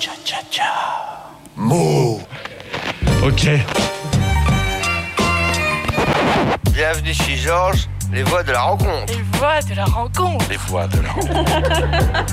Cha-cha-cha. Mot. Ok. Bienvenue chez Georges, les voix de la rencontre. Les voix de la rencontre. Les voix de la rencontre.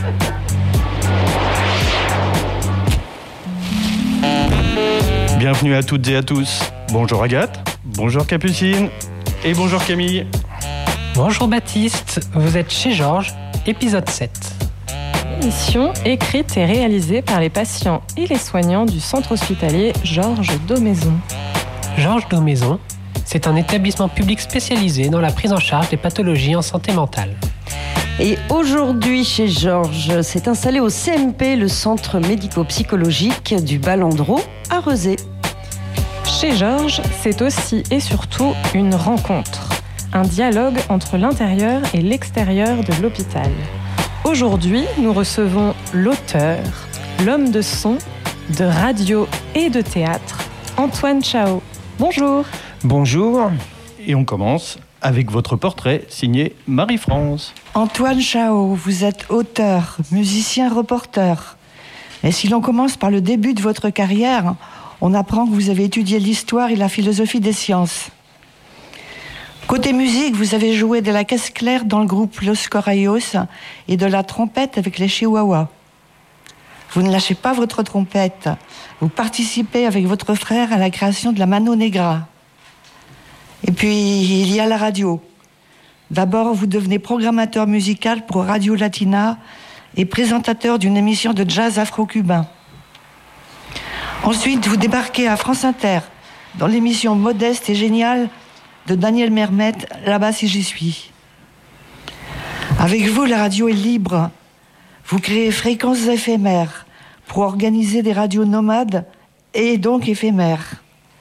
Bienvenue à toutes et à tous. Bonjour Agathe, bonjour Capucine et bonjour Camille. Bonjour Baptiste, vous êtes chez Georges, épisode 7. Émission écrite et réalisée par les patients et les soignants du centre hospitalier Georges Daumaison. Georges Daumaison, c'est un établissement public spécialisé dans la prise en charge des pathologies en santé mentale. Et aujourd'hui, chez Georges, s'est installé au CMP, le centre médico-psychologique du Balandreau à Rezé. Chez Georges, c'est aussi et surtout une rencontre, un dialogue entre l'intérieur et l'extérieur de l'hôpital. Aujourd'hui, nous recevons l'auteur, l'homme de son, de radio et de théâtre, Antoine Chao. Bonjour. Bonjour. Et on commence avec votre portrait signé Marie-France. Antoine Chao, vous êtes auteur, musicien, reporter. Et si l'on commence par le début de votre carrière, on apprend que vous avez étudié l'histoire et la philosophie des sciences. Côté musique, vous avez joué de la caisse claire dans le groupe Los Corrayos et de la trompette avec les Chihuahuas. Vous ne lâchez pas votre trompette. Vous participez avec votre frère à la création de la Mano Negra. Et puis, il y a la radio. D'abord, vous devenez programmateur musical pour Radio Latina et présentateur d'une émission de jazz afro-cubain. Ensuite, vous débarquez à France Inter dans l'émission modeste et géniale de Daniel Mermet, Là-bas si j'y suis. Avec vous, la radio est libre. Vous créez Fréquences éphémères pour organiser des radios nomades et donc éphémères.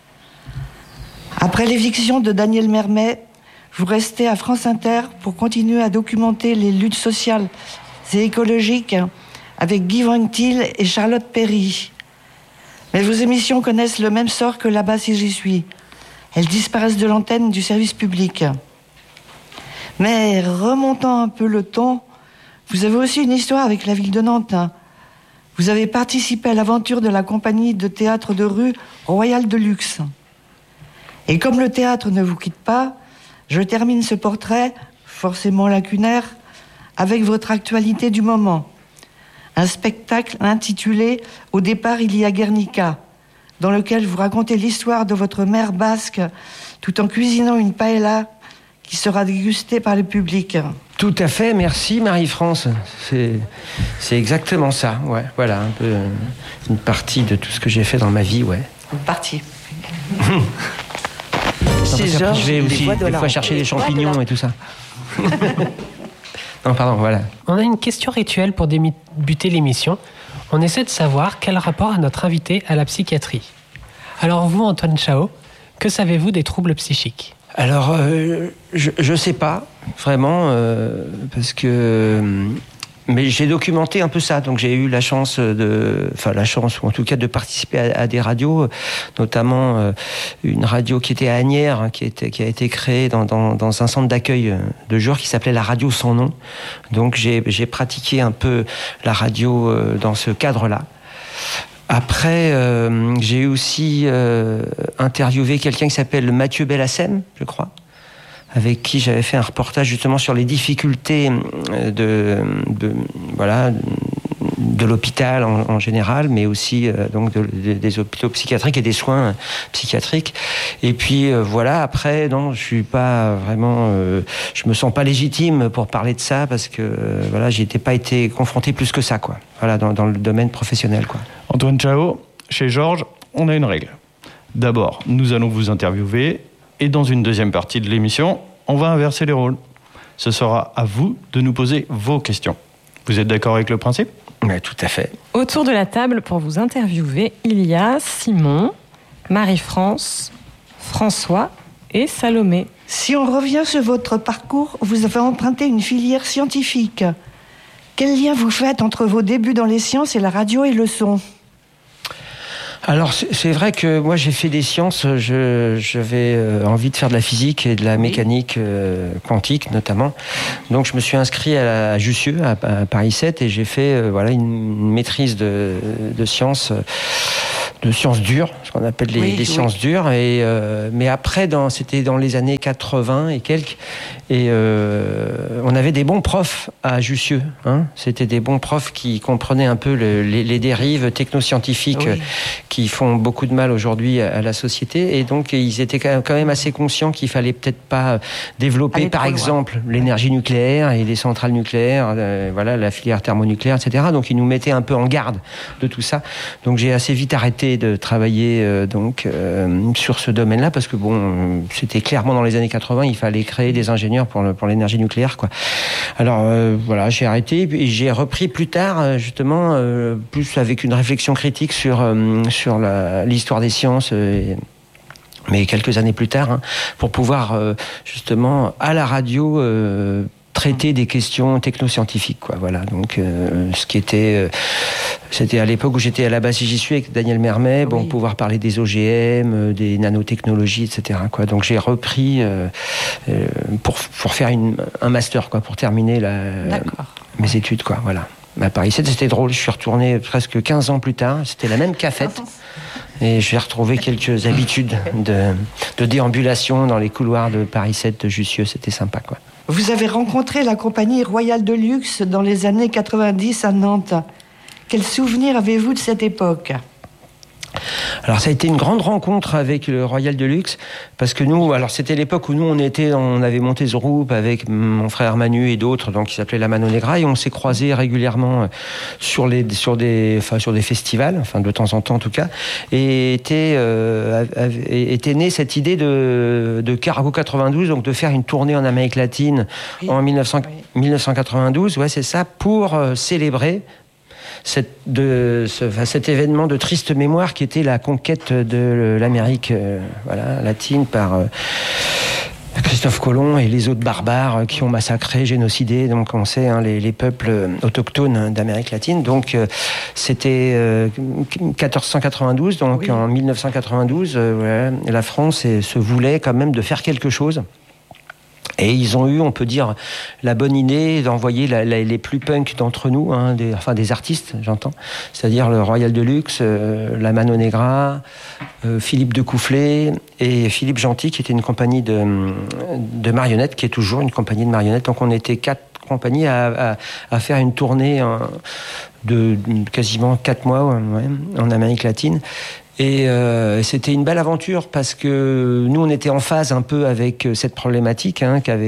Après l'éviction de Daniel Mermet, vous restez à France Inter pour continuer à documenter les luttes sociales et écologiques avec Guy Van Til et Charlotte Perry. Mais vos émissions connaissent le même sort que Là-bas si j'y suis. Elles disparaissent de l'antenne du service public. Mais remontant un peu le temps, vous avez aussi une histoire avec la ville de Nantes. Vous avez participé à l'aventure de la compagnie de théâtre de rue Royal de Luxe. Et comme le théâtre ne vous quitte pas, je termine ce portrait, forcément lacunaire, avec votre actualité du moment. Un spectacle intitulé « Au départ, il y a Guernica », dans lequel vous racontez l'histoire de votre mère basque, tout en cuisinant une paella qui sera dégustée par le public. Tout à fait, merci Marie-France. C'est exactement ça, ouais. Voilà, un peu une partie de tout ce que j'ai fait dans ma vie, ouais. Une partie. Chez Georges, je vais aussi des fois chercher des champignons et tout ça. Non, pardon, voilà. On a une question rituelle pour débuter l'émission. On essaie de savoir quel rapport a notre invité à la psychiatrie. Alors vous, Antoine Chao, que savez-vous des troubles psychiques ? Alors, je sais pas, vraiment, parce que... Mais j'ai documenté un peu ça, donc j'ai eu la chance ou en tout cas de participer à des radios, notamment une radio qui était à Asnières, hein, qui a été créée dans un centre d'accueil de jour qui s'appelait la radio sans nom. Donc j'ai pratiqué un peu la radio dans ce cadre-là. Après, j'ai aussi interviewé quelqu'un qui s'appelle Mathieu Bellassem, je crois, avec qui j'avais fait un reportage justement sur les difficultés de l'hôpital en général, mais aussi donc des hôpitaux psychiatriques et des soins psychiatriques. Et puis voilà, après, non, je suis pas vraiment, je me sens pas légitime pour parler de ça parce que voilà, j'ai pas été confronté plus que ça, quoi. Voilà, dans le domaine professionnel, quoi. Antoine Chao, chez Georges, on a une règle. D'abord, nous allons vous interviewer. Et dans une deuxième partie de l'émission, on va inverser les rôles. Ce sera à vous de nous poser vos questions. Vous êtes d'accord avec le principe ? Oui, tout à fait. Autour de la table pour vous interviewer, il y a Simon, Marie-France, François et Salomé. Si on revient sur votre parcours, vous avez emprunté une filière scientifique. Quel lien vous faites entre vos débuts dans les sciences et la radio et le son ? Alors c'est vrai que moi j'ai fait des sciences, j'avais envie de faire de la physique et de la mécanique quantique notamment. Donc je me suis inscrit à Jussieu, à Paris 7, et j'ai fait une maîtrise de sciences dures, ce qu'on appelle les sciences dures. Et mais après, c'était dans les années 80 et quelques, et on avait des bons profs à Jussieu. Hein. C'était des bons profs qui comprenaient un peu les dérives technoscientifiques qui font beaucoup de mal aujourd'hui à la société. Et donc, ils étaient quand même assez conscients qu'il fallait peut-être pas développer, par exemple, l'énergie nucléaire et les centrales nucléaires, la filière thermonucléaire, etc. Donc, ils nous mettaient un peu en garde de tout ça. Donc, j'ai assez vite arrêté de travailler sur ce domaine-là, parce que c'était clairement dans les années 80, il fallait créer des ingénieurs pour l'énergie nucléaire, quoi. Alors j'ai arrêté et j'ai repris plus tard, justement, plus avec une réflexion critique sur l'histoire des sciences. Mais quelques années plus tard, pour pouvoir justement à la radio traiter des questions technoscientifiques, quoi. Voilà. Donc, ce qui était, c'était à l'époque où j'étais à la base, j'y suis avec Daniel Mermet, pouvoir parler des OGM, des nanotechnologies, etc., quoi. Donc, j'ai repris pour faire un master, quoi, pour terminer mes études, quoi. Voilà. À Paris 7, c'était drôle. Je suis retourné presque 15 ans plus tard. C'était la même cafette. Et j'ai retrouvé quelques habitudes de déambulation dans les couloirs de Paris 7 de Jussieu. C'était sympa, quoi. Vous avez rencontré la compagnie Royale de Luxe dans les années 90 à Nantes. Quel souvenir avez-vous de cette époque ? Alors ça a été une grande rencontre avec le Royal de Luxe, parce que nous, alors c'était l'époque où nous on avait monté ce groupe avec mon frère Manu et d'autres, donc qui s'appelait la Mano Negra, et on s'est croisés régulièrement sur des festivals, enfin de temps en temps en tout cas, et était née cette idée de Cargo 92, donc de faire une tournée en Amérique latine en 1992, c'est ça, pour célébrer cet événement de triste mémoire qui était la conquête de l'Amérique latine par Christophe Colomb et les autres barbares qui ont massacré, génocidé, donc on sait, les peuples autochtones d'Amérique latine. Donc c'était 1492, donc en 1992, la France se voulait quand même de faire quelque chose. Et ils ont eu, on peut dire, la bonne idée d'envoyer les plus punks d'entre nous, des artistes, j'entends, c'est-à-dire le Royal de Luxe, la Mano Negra, Philippe de Coufflet et Philippe Gentil, qui était une compagnie de marionnettes, qui est toujours une compagnie de marionnettes. Donc on était 4 compagnies à faire une tournée de quasiment 4 mois en Amérique latine. Et c'était une belle aventure, parce que nous on était en phase un peu avec cette problématique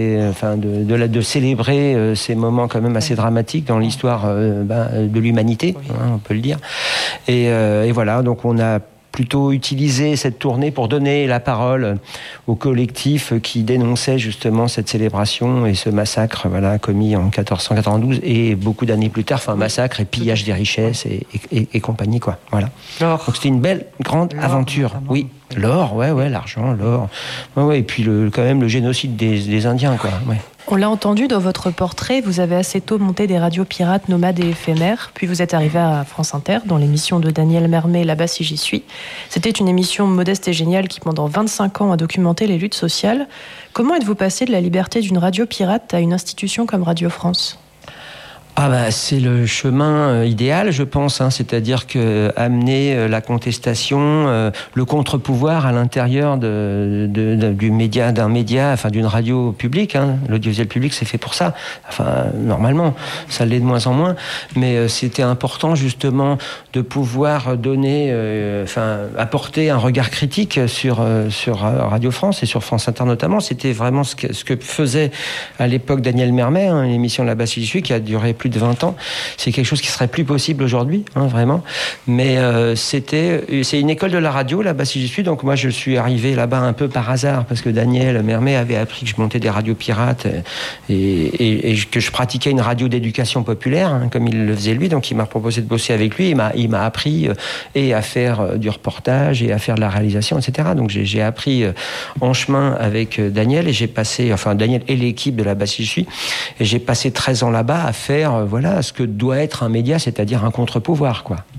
de célébrer ces moments quand même assez dramatiques dans l'histoire de l'humanité, on peut le dire. Et voilà, donc on a plutôt utilisé cette tournée pour donner la parole au collectif qui dénonçait justement cette célébration et ce massacre commis en 1492 et beaucoup d'années plus tard, massacre et pillage des richesses et compagnie, quoi. Voilà. Donc c'était une belle, grande aventure. Notamment. Oui, l'or, l'argent, l'or. Et puis quand même le génocide des Indiens, quoi. Ouais. On l'a entendu dans votre portrait, vous avez assez tôt monté des radios pirates nomades et éphémères, puis vous êtes arrivé à France Inter dans l'émission de Daniel Mermet, Là-bas si j'y suis. C'était une émission modeste et géniale qui pendant 25 ans a documenté les luttes sociales. Comment êtes-vous passé de la liberté d'une radio pirate à une institution comme Radio France ? C'est le chemin idéal, je pense, c'est-à-dire que amener la contestation, le contre-pouvoir à l'intérieur du média, d'une radio publique. L'audiovisuel public, c'est fait pour ça. Normalement, ça l'est de moins en moins, mais c'était important justement de pouvoir donner, apporter un regard critique sur Radio France et sur France Inter notamment. C'était vraiment ce que faisait à l'époque Daniel Mermet, l'émission Là-bas si j'y suis, qui a duré plus de 20 ans. C'est quelque chose qui serait plus possible aujourd'hui, vraiment. Mais c'est une école de la radio, Là-bas si j'y suis. Donc moi, je suis arrivé là-bas un peu par hasard, parce que Daniel Mermet avait appris que je montais des radios pirates et que je pratiquais une radio d'éducation populaire, comme il le faisait lui. Donc il m'a proposé de bosser avec lui. Il m'a appris à faire du reportage et à faire de la réalisation, etc. Donc j'ai appris en chemin avec Daniel, et j'ai passé, Daniel et l'équipe de Là-bas si j'y suis, et j'ai passé 13 ans là-bas à faire ce que doit être un média, c'est-à-dire un contre-pouvoir, quoi.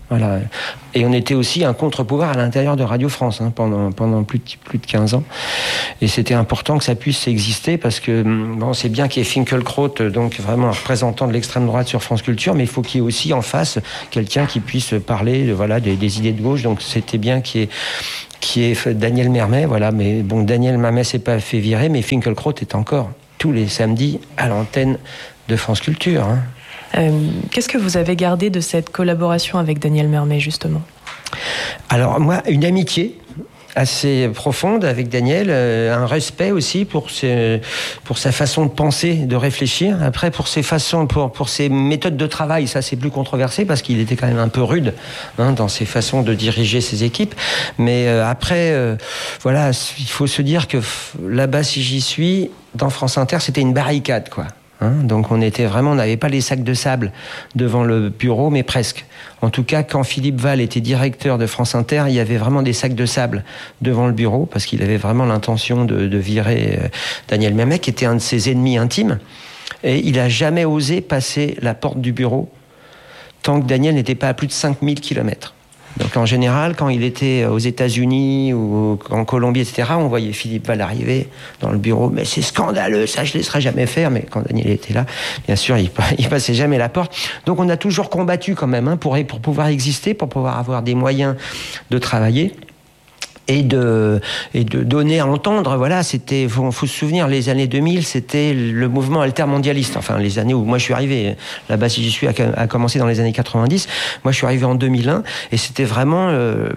Voilà. Et on était aussi un contre-pouvoir à l'intérieur de Radio France pendant plus de 15 ans. Et c'était important que ça puisse exister parce que c'est bien qu'il y ait Finkielkraut, donc vraiment un représentant de l'extrême droite sur France Culture, mais il faut qu'il y ait aussi en face quelqu'un qui puisse parler des idées de gauche. Donc c'était bien qu'il y ait Daniel Mermet. Voilà. Mais bon, Daniel Mermet s'est pas fait virer, mais Finkielkraut est encore tous les samedis à l'antenne de France Culture. Qu'est-ce que vous avez gardé de cette collaboration avec Daniel Mermet, justement ? Alors, moi, une amitié assez profonde avec Daniel, un respect aussi pour sa façon de penser, de réfléchir. Après, pour ses méthodes de travail, ça c'est plus controversé parce qu'il était quand même un peu rude dans ses façons de diriger ses équipes. Mais après, il faut se dire que là-bas, si j'y suis, dans France Inter, c'était une barricade, quoi. Donc on n'avait pas les sacs de sable devant le bureau, mais presque. En tout cas, quand Philippe Val était directeur de France Inter, il y avait vraiment des sacs de sable devant le bureau, parce qu'il avait vraiment l'intention de virer Daniel Mermet, qui était un de ses ennemis intimes. Et il n'a jamais osé passer la porte du bureau tant que Daniel n'était pas à plus de 5000 km. Donc en général, quand il était aux États-Unis ou en Colombie, etc., on voyait Philippe Val arriver dans le bureau. Mais c'est scandaleux, ça je ne laisserai jamais faire. Mais quand Daniel était là, bien sûr, il passait jamais la porte. Donc on a toujours combattu quand même pour pouvoir exister, pour pouvoir avoir des moyens de travailler. Et de donner à entendre, voilà, faut se souvenir, les années 2000, c'était le mouvement altermondialiste. Enfin, les années où moi je suis arrivé, là-bas si j'y suis, a commencé dans les années 90. Moi je suis arrivé en 2001, et c'était vraiment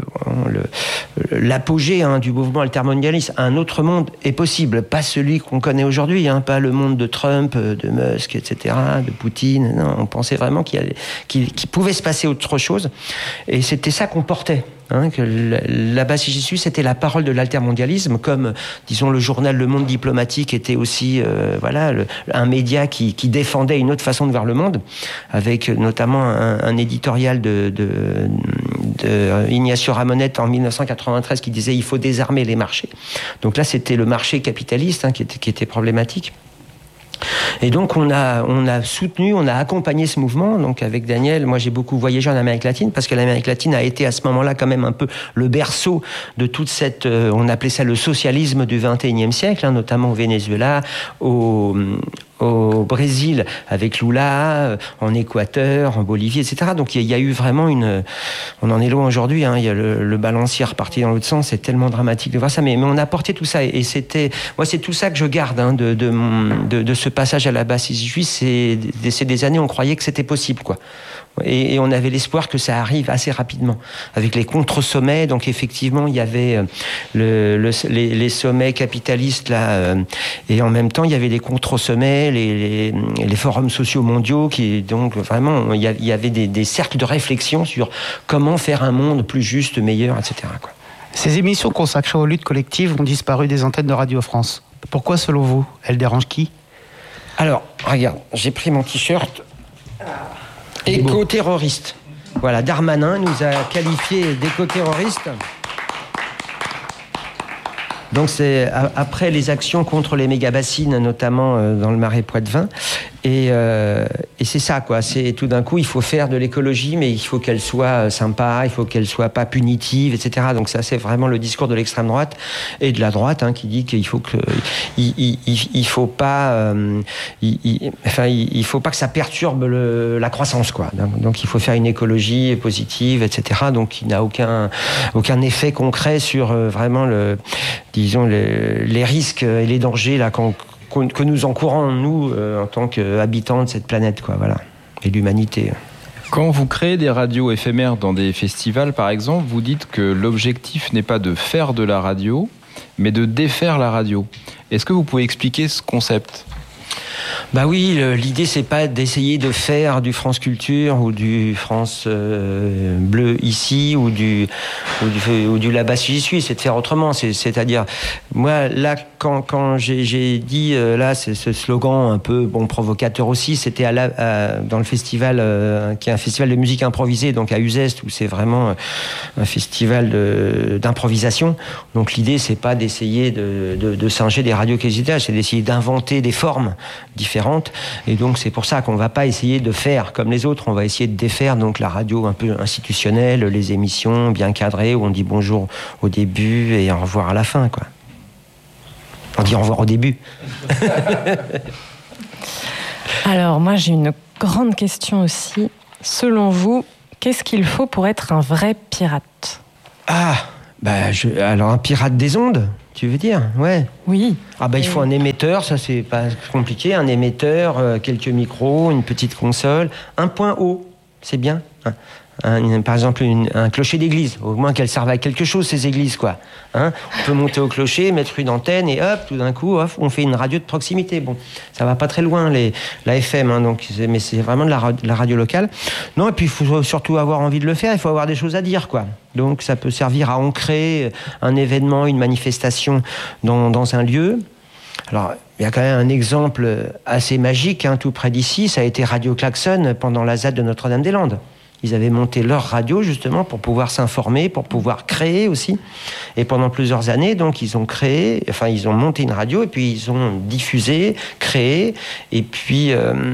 l'apogée du mouvement altermondialiste. Un autre monde est possible, pas celui qu'on connaît aujourd'hui, pas le monde de Trump, de Musk, etc., de Poutine. Non, on pensait vraiment qu'il pouvait se passer autre chose, et c'était ça qu'on portait. Que là-bas, si j'y suis, c'était la parole de l'altermondialisme, comme, disons, le journal Le Monde diplomatique était aussi, un média qui défendait une autre façon de voir le monde, avec notamment un éditorial de Ignacio Ramonet en 1993 qui disait il faut désarmer les marchés. Donc là, c'était le marché capitaliste qui était problématique. Et donc on a soutenu, on a accompagné ce mouvement. Donc avec Daniel, moi j'ai beaucoup voyagé en Amérique latine parce que l'Amérique latine a été à ce moment-là quand même un peu le berceau de toute cette, on appelait ça le socialisme du XXIe siècle, notamment au Venezuela, au Brésil avec Lula, en Équateur, en Bolivie, etc. Donc il y a eu vraiment on en est loin aujourd'hui, il y a le balancier reparti dans l'autre sens, c'est tellement dramatique de voir ça, mais on a apporté tout ça, et moi c'est tout ça que je garde de ce passage à la base si j'y suis, c'est des années où on croyait que c'était possible, quoi. Et on avait l'espoir que ça arrive assez rapidement. Avec les contre-sommets, donc effectivement, il y avait les sommets capitalistes, là, et en même temps, il y avait les contre-sommets, les forums sociaux mondiaux, qui, donc, vraiment, il y avait des cercles de réflexion sur comment faire un monde plus juste, meilleur, etc., quoi. Ces émissions consacrées aux luttes collectives ont disparu des antennes de Radio France. Pourquoi, selon vous, elles dérangent qui ? Alors, regarde, j'ai pris mon t-shirt. Éco-terroriste. Voilà, Darmanin nous a qualifiés d'éco-terroristes. Donc c'est après les actions contre les méga-bassines, notamment dans le Marais Poitevin. Et c'est ça, quoi. C'est tout d'un coup, il faut faire de l'écologie, mais il faut qu'elle soit sympa, il faut qu'elle soit pas punitive, etc. Donc ça, c'est vraiment le discours de l'extrême droite et de la droite, qui dit qu'il faut que il faut pas que ça perturbe la croissance, quoi. Donc il faut faire une écologie positive, etc. Donc il n'a aucun effet concret sur vraiment les risques et les dangers là que nous encourons, nous, en tant qu'habitants de cette planète, quoi, voilà, et l'humanité. Quand vous créez des radios éphémères dans des festivals, par exemple, vous dites que l'objectif n'est pas de faire de la radio, mais de défaire la radio. Est-ce que vous pouvez expliquer ce concept ? Bah oui, l'idée c'est pas d'essayer de faire du France Culture ou du France Bleu ici ou du là-bas si j'y suis, c'est de faire autrement. C'est-à-dire, moi là quand j'ai dit là c'est ce slogan un peu provocateur aussi, c'était dans le festival qui est un festival de musique improvisée, donc à Uzès, où c'est vraiment un festival d'improvisation. Donc l'idée c'est pas d'essayer de singer des radios qui existent, c'est d'essayer d'inventer des formes différentes. Et donc c'est pour ça qu'on va pas essayer de faire comme les autres, on va essayer de défaire donc la radio un peu institutionnelle, les émissions bien cadrées où on dit bonjour au début et au revoir à la fin, quoi. On dit au revoir au début. Alors moi j'ai une grande question aussi. Selon vous, qu'est-ce qu'il faut pour être un vrai pirate ? Alors un pirate des ondes, tu veux dire ? Ouais. Oui. Il faut un émetteur, ça c'est pas compliqué. Un émetteur, quelques micros, une petite console, un point haut, c'est bien. Par exemple, un clocher d'église, au moins qu'elle serve à quelque chose, ces églises, quoi. On peut monter au clocher, mettre une antenne et hop, tout d'un coup, on fait une radio de proximité. Bon, ça va pas très loin, la FM, mais c'est vraiment de la radio locale. Non, et puis il faut surtout avoir envie de le faire, il faut avoir des choses à dire, quoi. Donc ça peut servir à ancrer un événement, une manifestation dans un lieu. Alors, il y a quand même un exemple assez magique, tout près d'ici, ça a été Radio Klaxon pendant la ZAD de Notre-Dame-des-Landes. Ils avaient monté leur radio justement pour pouvoir s'informer, pour pouvoir créer aussi. Et pendant plusieurs années, donc ils ont monté une radio et puis ils ont diffusé, créé et puis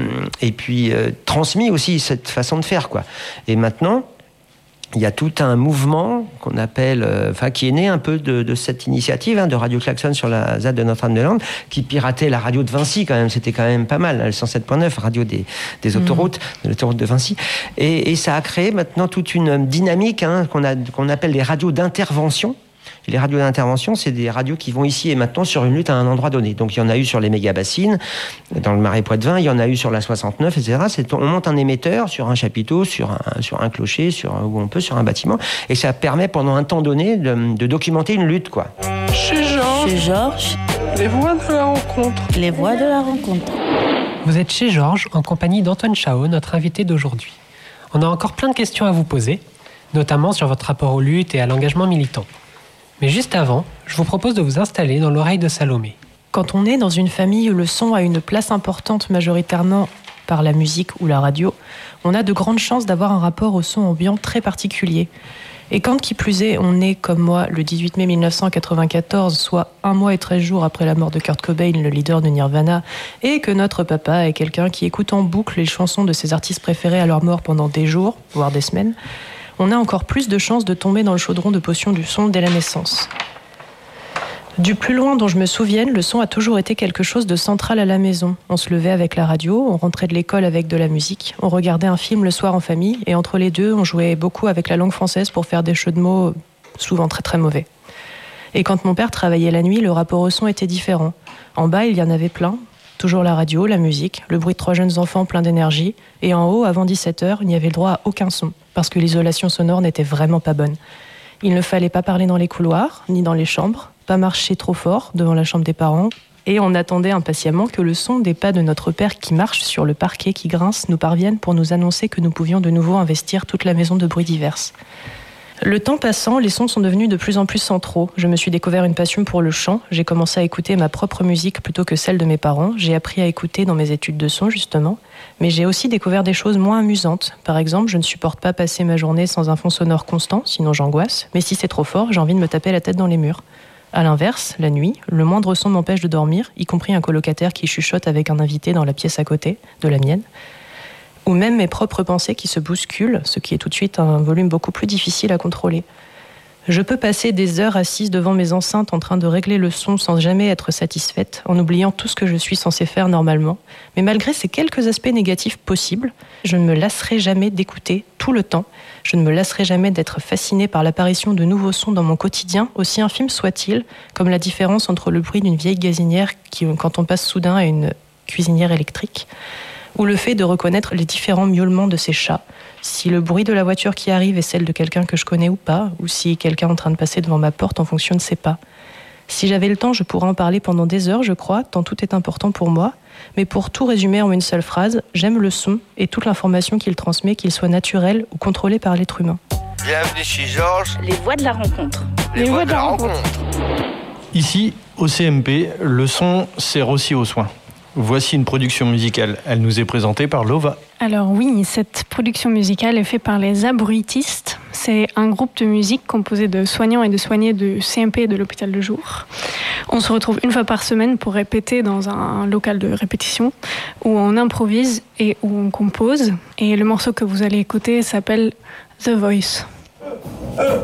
transmis aussi cette façon de faire, quoi. Et maintenant, il y a tout un mouvement qu'on appelle, qui est né un peu de cette initiative de Radio Klaxon sur la ZAD de Notre-Dame-des-Landes, qui piratait la radio de Vinci quand même, c'était quand même pas mal, le 107.9, radio des autoroutes, de l'autoroute de Vinci. Et ça a créé maintenant toute une dynamique qu'on appelle les radios d'intervention. Et les radios d'intervention, c'est des radios qui vont ici et maintenant sur une lutte à un endroit donné. Donc il y en a eu sur les méga-bassines, dans le Marais Poitevin, il y en a eu sur la 69, etc. On monte un émetteur sur un chapiteau, sur un clocher, où on peut, sur un bâtiment, et ça permet pendant un temps donné de documenter une lutte, quoi. Chez Georges, les voix de la rencontre. Les voix de la rencontre. Vous êtes chez Georges, en compagnie d'Antoine Chao, notre invité d'aujourd'hui. On a encore plein de questions à vous poser, notamment sur votre rapport aux luttes et à l'engagement militant. Mais juste avant, je vous propose de vous installer dans l'oreille de Salomé. Quand on est dans une famille où le son a une place importante majoritairement par la musique ou la radio, on a de grandes chances d'avoir un rapport au son ambiant très particulier. Et quand qui plus est, on est comme moi le 18 mai 1994, soit 1 mois et 13 jours après la mort de Kurt Cobain, le leader de Nirvana, et que notre papa est quelqu'un qui écoute en boucle les chansons de ses artistes préférés à leur mort pendant des jours, voire des semaines, on a encore plus de chances de tomber dans le chaudron de potions du son dès la naissance. Du plus loin dont je me souvienne, le son a toujours été quelque chose de central à la maison. On se levait avec la radio, on rentrait de l'école avec de la musique, on regardait un film le soir en famille, et entre les deux, on jouait beaucoup avec la langue française pour faire des jeux de mots souvent très très mauvais. Et quand mon père travaillait la nuit, le rapport au son était différent. En bas, il y en avait plein. Toujours la radio, la musique, le bruit de 3 jeunes enfants pleins d'énergie. Et en haut, avant 17h, il n'y avait le droit à aucun son, parce que l'isolation sonore n'était vraiment pas bonne. Il ne fallait pas parler dans les couloirs, ni dans les chambres, pas marcher trop fort devant la chambre des parents. Et on attendait impatiemment que le son des pas de notre père qui marche sur le parquet qui grince nous parvienne pour nous annoncer que nous pouvions de nouveau investir toute la maison de bruits divers. Le temps passant, les sons sont devenus de plus en plus centraux. Je me suis découvert une passion pour le chant. J'ai commencé à écouter ma propre musique plutôt que celle de mes parents. J'ai appris à écouter dans mes études de son, justement. Mais j'ai aussi découvert des choses moins amusantes. Par exemple, je ne supporte pas passer ma journée sans un fond sonore constant, sinon j'angoisse. Mais si c'est trop fort, j'ai envie de me taper la tête dans les murs. À l'inverse, la nuit, le moindre son m'empêche de dormir, y compris un colocataire qui chuchote avec un invité dans la pièce à côté, de la mienne. Ou même mes propres pensées qui se bousculent, ce qui est tout de suite un volume beaucoup plus difficile à contrôler. Je peux passer des heures assise devant mes enceintes en train de régler le son sans jamais être satisfaite, en oubliant tout ce que je suis censée faire normalement. Mais malgré ces quelques aspects négatifs possibles, je ne me lasserai jamais d'écouter tout le temps. Je ne me lasserai jamais d'être fascinée par l'apparition de nouveaux sons dans mon quotidien, aussi infimes soient-ils, comme la différence entre le bruit d'une vieille gazinière qui, quand on passe soudain à une cuisinière électrique, ou le fait de reconnaître les différents miaulements de ces chats, si le bruit de la voiture qui arrive est celle de quelqu'un que je connais ou pas, ou si quelqu'un est en train de passer devant ma porte en fonction de ses pas. Si j'avais le temps, je pourrais en parler pendant des heures, je crois, tant tout est important pour moi. Mais pour tout résumer en une seule phrase, j'aime le son et toute l'information qu'il transmet, qu'il soit naturel ou contrôlé par l'être humain. Bienvenue chez Georges. Les voix de la rencontre. Les voix de la rencontre. Ici, au CMP, le son sert aussi aux soins. Voici une production musicale. Elle nous est présentée par Lova. Alors oui, cette production musicale est faite par les Abruitistes. c'est un groupe de musique composé de soignants et de soignés du CMP et de l'hôpital de jour. On se retrouve une fois par semaine pour répéter dans un local de répétition où on improvise et où on compose. Et le morceau que vous allez écouter s'appelle The Voice.